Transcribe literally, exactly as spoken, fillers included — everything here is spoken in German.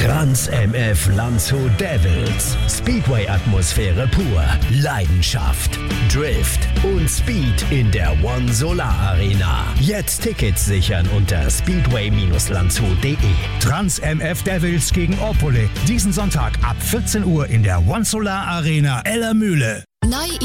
Trans M F Landshut Devils. Speedway-Atmosphäre pur. Leidenschaft, Drift und Speed in der One Solar Arena. Jetzt Tickets sichern unter speedway landshut punkt de. Trans M F Devils gegen Opole. Diesen Sonntag ab vierzehn Uhr in der One Solar Arena Ellermühle. Neu